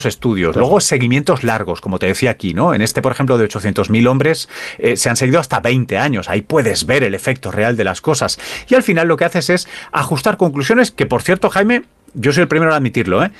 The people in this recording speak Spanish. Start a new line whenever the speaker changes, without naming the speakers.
estudios,
Claro.
luego seguimientos largos, como te decía aquí, ¿no? En este, por ejemplo, de 800.000 hombres, se han seguido hasta 20 años. Ahí puedes ver el efecto real de las cosas. Y al final lo que haces es ajustar conclusiones que, por cierto, Jaime, yo soy el primero en admitirlo, ¿eh?